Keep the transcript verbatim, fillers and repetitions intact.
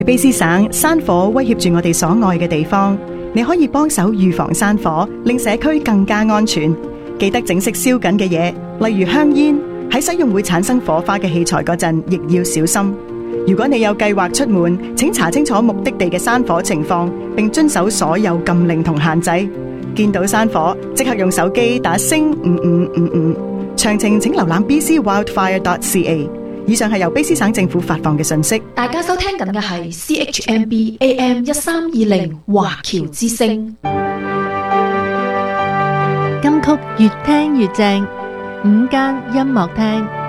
卑詩省山火威脅住我哋所愛嘅地方，你可以幫手預防山火，令社區更加安全。記得整熄燒緊嘅嘢，例如香煙。喺使用會產生火花嘅器材嗰陣，亦要小心。如果你有計劃出門，請查清楚目的地嘅山火情況，並遵守所有禁令同限制。見到山火，即刻用手機打星五五五五。詳情請瀏覽 b c wildfire dot c a。以上係由卑詩省政府發放嘅信息。 大家收聽緊嘅係 C H M B A M 一三二零華僑之聲。 金曲越聽越正，午間音樂廳。